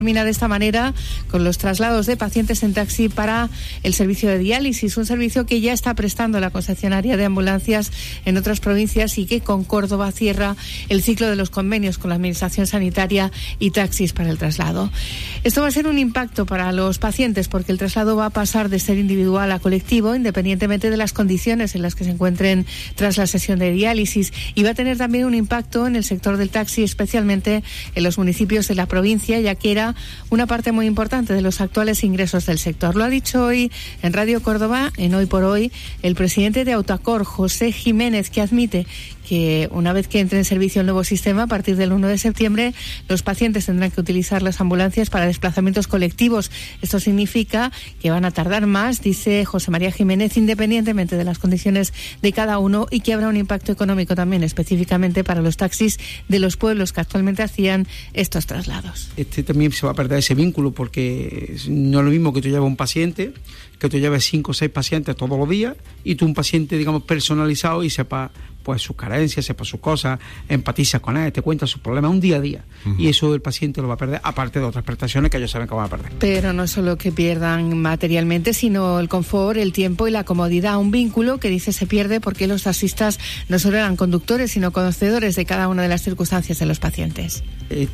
Termina de esta manera con los traslados de pacientes en taxi para el servicio de diálisis, un servicio que ya está prestando la concesionaria de ambulancias en otras provincias y que con Córdoba cierra el ciclo de los convenios con la Administración Sanitaria y taxis para el traslado. Esto va a ser un impacto para los pacientes porque el traslado va a pasar de ser individual a colectivo, independientemente de las condiciones en las que se encuentren tras la sesión de diálisis, y va a tener también un impacto en el sector del taxi, especialmente en los municipios de la provincia, ya que era una parte muy importante de los actuales ingresos del sector. Lo ha dicho hoy en Radio Córdoba, en Hoy por Hoy, el presidente de Autoacor, José Jiménez, que admite que una vez que entre en servicio el nuevo sistema, a partir del 1 de septiembre, los pacientes tendrán que utilizar las ambulancias para desplazamientos colectivos. Esto significa que van a tardar más, dice José María Jiménez, independientemente de las condiciones de cada uno, y que habrá un impacto económico también, específicamente para los taxis de los pueblos que actualmente hacían estos traslados. También se va a perder ese vínculo, porque no es lo mismo que tú lleves un paciente, que tú lleves 5 o 6 pacientes todos los días, y tú un paciente, digamos, personalizado y sepa pues sus carencias, sepa sus cosas, empatizas con él, te cuenta sus problemas, un día a día. Y eso el paciente lo va a perder, aparte de otras prestaciones que ellos saben que van a perder. Pero no solo que pierdan materialmente, sino el confort, el tiempo y la comodidad. Un vínculo que dice se pierde porque los taxistas no solo eran conductores, sino conocedores de cada una de las circunstancias de los pacientes.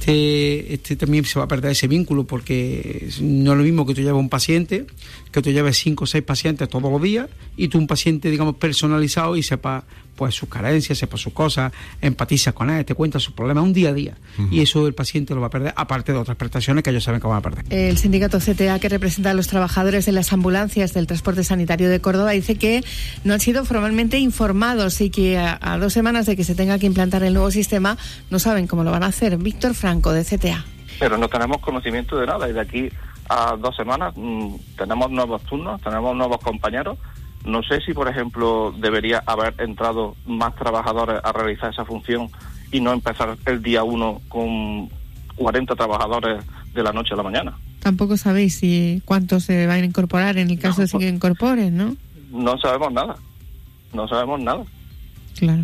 También se va a perder ese vínculo, porque no es lo mismo que tú lleves un paciente, que tú lleves 5 o 6 pacientes todos los días, y tú un paciente, digamos, personalizado y sepa pues sus carencias, sepa sus cosas, empatizas con él, te cuenta sus problemas, un día a día. Y eso el paciente lo va a perder, aparte de otras prestaciones que ellos saben que van a perder. El sindicato CTA, que representa a los trabajadores de las ambulancias del transporte sanitario de Córdoba, dice que no han sido formalmente informados y que a 2 semanas de que se tenga que implantar el nuevo sistema no saben cómo lo van a hacer. Víctor Franco, de CTA. Pero no tenemos conocimiento de nada, y de aquí a 2 semanas tenemos nuevos turnos, tenemos nuevos compañeros. No sé si, por ejemplo, debería haber entrado más trabajadores a realizar esa función y no empezar el día 1 con 40 trabajadores de la noche a la mañana. Tampoco sabéis si cuántos se van a incorporar en el caso de que se incorporen, ¿no? No sabemos nada. No sabemos nada. Claro.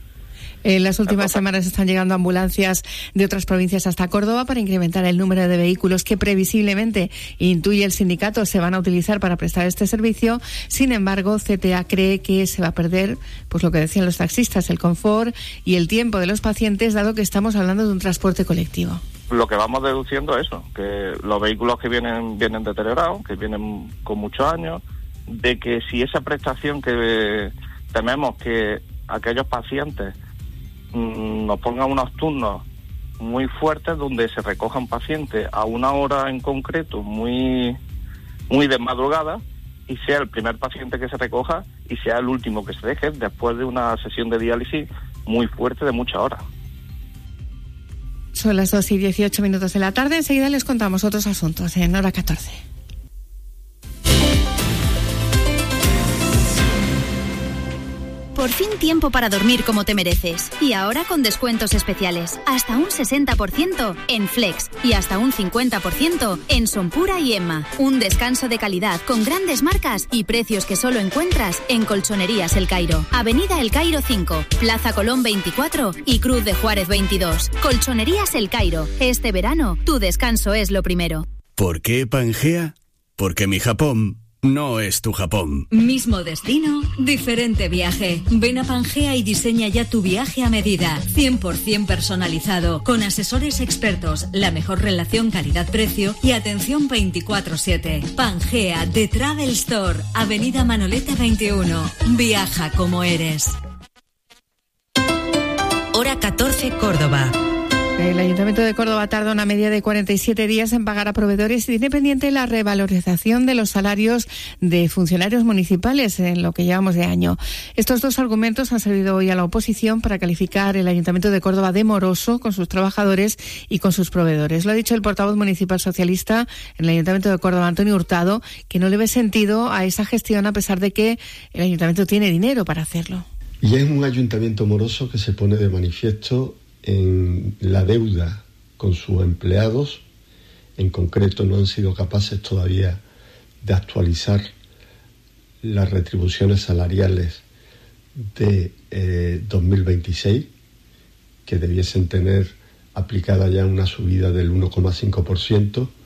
En las últimas semanas están llegando ambulancias de otras provincias hasta Córdoba para incrementar el número de vehículos que previsiblemente, intuye el sindicato, se van a utilizar para prestar este servicio. Sin embargo, CTA cree que se va a perder, pues lo que decían los taxistas, el confort y el tiempo de los pacientes, dado que estamos hablando de un transporte colectivo. Lo que vamos deduciendo es eso, que los vehículos que vienen deteriorados, que vienen con muchos años, de que si esa prestación que tememos que aquellos pacientes nos pongan unos turnos muy fuertes donde se recoja un paciente a una hora en concreto, muy de madrugada, y sea el primer paciente que se recoja y sea el último que se deje después de una sesión de diálisis muy fuerte de muchas horas. Son las 2:18 de la tarde. Enseguida les contamos otros asuntos en Hora 14. Por fin tiempo para dormir como te mereces. Y ahora con descuentos especiales. Hasta un 60% en Flex y hasta un 50% en Sonpura y Emma. Un descanso de calidad con grandes marcas y precios que solo encuentras en Colchonerías El Cairo. Avenida El Cairo 5, Plaza Colón 24 y Cruz de Juárez 22. Colchonerías El Cairo. Este verano, tu descanso es lo primero. ¿Por qué Pangea? Porque mi Japón no es tu Japón. Mismo destino, diferente viaje. Ven a Pangea y diseña ya tu viaje a medida. 100% personalizado, con asesores expertos, la mejor relación calidad-precio y atención 24/7. Pangea, The Travel Store, Avenida Manoleta 21. Viaja como eres. Hora 14, Córdoba. El Ayuntamiento de Córdoba tarda una media de 47 días en pagar a proveedores y tiene pendiente la revalorización de los salarios de funcionarios municipales en lo que llevamos de año. Estos 2 argumentos han servido hoy a la oposición para calificar el Ayuntamiento de Córdoba de moroso con sus trabajadores y con sus proveedores. Lo ha dicho el portavoz municipal socialista en el Ayuntamiento de Córdoba, Antonio Hurtado, que no le ve sentido a esa gestión a pesar de que el Ayuntamiento tiene dinero para hacerlo. Y es un ayuntamiento moroso que se pone de manifiesto en la deuda con sus empleados. En concreto, no han sido capaces todavía de actualizar las retribuciones salariales de 2026, que debiesen tener aplicada ya una subida del 1,5%,